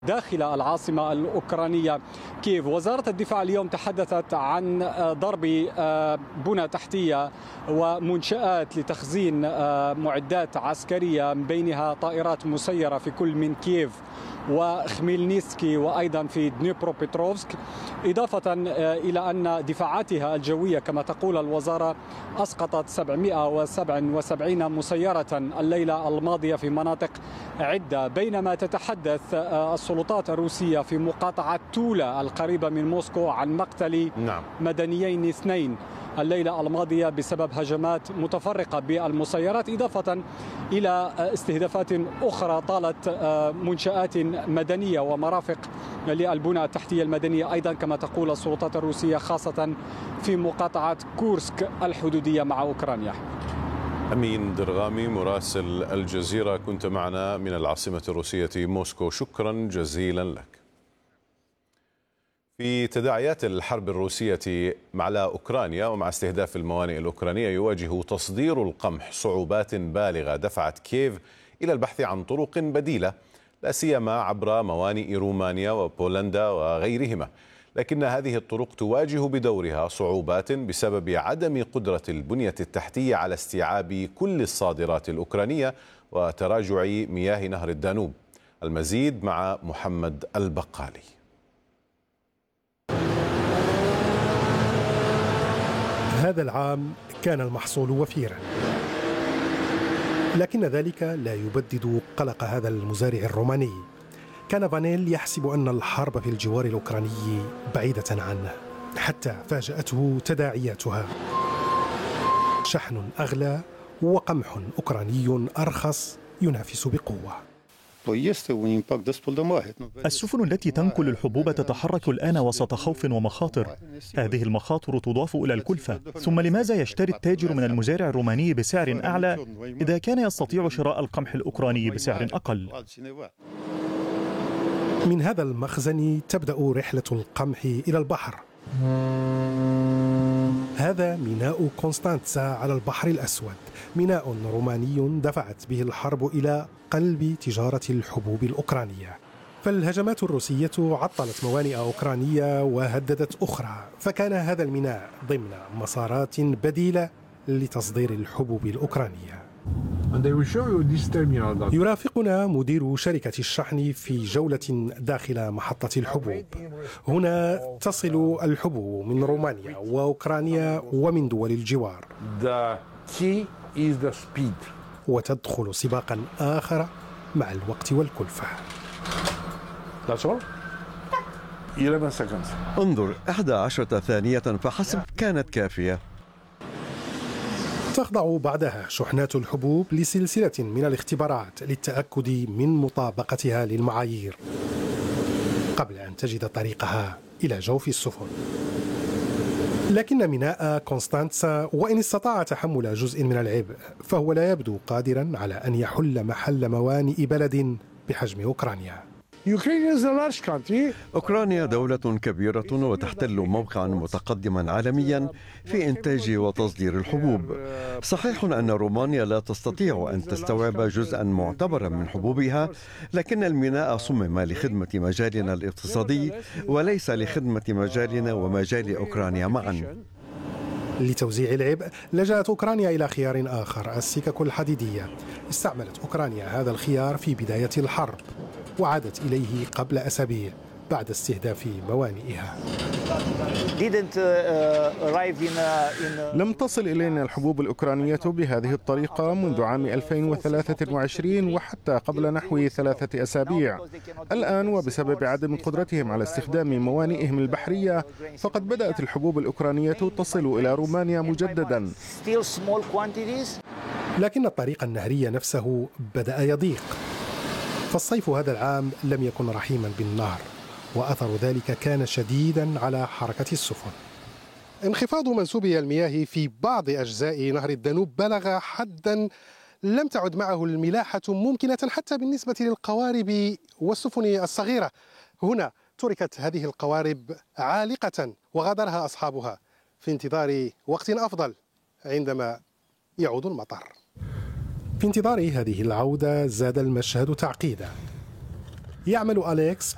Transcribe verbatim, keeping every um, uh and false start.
داخل العاصمة الأوكرانية كييف. وزارة الدفاع اليوم تحدثت عن ضرب بنى تحتية ومنشآت لتخزين معدات عسكرية، من بينها طائرات مسيرة في كل من كييف وخميلنيسكي وأيضا في دنيبروبيتروفسك، إضافة إلى أن دفاعاتها الجوية كما تقول الوزارة أسقطت سبعمئة وسبعة وسبعين مسيرة الليلة الماضية في مناطق عدة. بينما تتحدث السلطات الروسية في مقاطعة تولا القريبة من موسكو عن مقتل نعم. مدنيين اثنين الليلة الماضية بسبب هجمات متفرقة بالمسيرات، إضافة إلى استهدافات أخرى طالت منشآت مدنية ومرافق للبنى التحتية المدنية أيضا كما تقول السلطات الروسية، خاصة في مقاطعة كورسك الحدودية مع أوكرانيا. أمين درغامي مراسل الجزيرة، كنت معنا من العاصمة الروسية موسكو، شكرا جزيلا لك. في تداعيات الحرب الروسية على أوكرانيا ومع استهداف الموانئ الأوكرانية، يواجه تصدير القمح صعوبات بالغة دفعت كييف إلى البحث عن طرق بديلة، لا سيما عبر موانئ رومانيا وبولندا وغيرهما. لكن هذه الطرق تواجه بدورها صعوبات بسبب عدم قدرة البنية التحتية على استيعاب كل الصادرات الأوكرانية وتراجع مياه نهر الدانوب. المزيد مع محمد البقالي. هذا العام كان المحصول وفيرا، لكن ذلك لا يبدد قلق هذا المزارع الروماني. كان فانيل يحسب أن الحرب في الجوار الأوكراني بعيدة عنه، حتى فاجأته تداعياتها: شحن أغلى وقمح أوكراني أرخص ينافس بقوة. السفن التي تنقل الحبوب تتحرك الآن وسط خوف ومخاطر. هذه المخاطر تضاف إلى الكلفة. ثم لماذا يشتري التاجر من المزارع الروماني بسعر أعلى إذا كان يستطيع شراء القمح الأوكراني بسعر أقل؟ من هذا المخزن تبدأ رحلة القمح إلى البحر. هذا ميناء كونستانتسا على البحر الأسود، ميناء روماني دفعت به الحرب إلى قلب تجارة الحبوب الأوكرانية. فالهجمات الروسية عطلت موانئ أوكرانية وهددت أخرى، فكان هذا الميناء ضمن مسارات بديلة لتصدير الحبوب الأوكرانية. يرافقنا مدير شركة الشحن في جولة داخل محطة الحبوب. هنا تصل الحبوب من رومانيا وأوكرانيا ومن دول الجوار، وتدخل سباقا آخر مع الوقت والكلفة. انظر، إحدى عشرة ثانية فحسب كانت كافية. تخضع بعدها شحنات الحبوب لسلسلة من الاختبارات للتأكد من مطابقتها للمعايير قبل أن تجد طريقها إلى جوف السفن. لكن ميناء كونستانتسا وإن استطاع تحمل جزء من العبء، فهو لا يبدو قادرا على أن يحل محل موانئ بلد بحجم أوكرانيا. أوكرانيا دولة كبيرة وتحتل موقعا متقدما عالميا في إنتاج وتصدير الحبوب. صحيح أن رومانيا لا تستطيع أن تستوعب جزءا معتبرا من حبوبها، لكن الميناء صمم لخدمة مجالنا الاقتصادي وليس لخدمة مجالنا ومجال أوكرانيا معا. لتوزيع العبء لجأت أوكرانيا إلى خيار آخر: السكك الحديدية. استعملت أوكرانيا هذا الخيار في بداية الحرب، وعادت إليه قبل أسابيع بعد استهداف موانئها. لم تصل إلينا الحبوب الأوكرانية بهذه الطريقة منذ عام ألفين وثلاثة وعشرين وحتى قبل نحو ثلاثة أسابيع. الآن وبسبب عدم قدرتهم على استخدام موانئهم البحرية، فقد بدأت الحبوب الأوكرانية تصل إلى رومانيا مجددا. لكن الطريق النهري نفسه بدأ يضيق. فالصيف هذا العام لم يكن رحيما بالنهر، وأثر ذلك كان شديدا على حركة السفن. انخفاض منسوبي المياه في بعض أجزاء نهر الدانوب بلغ حدا لم تعد معه الملاحة ممكنة حتى بالنسبة للقوارب والسفن الصغيرة. هنا تركت هذه القوارب عالقة وغادرها أصحابها في انتظار وقت أفضل عندما يعود المطر. في انتظار هذه العودة زاد المشهد تعقيدا. يعمل أليكس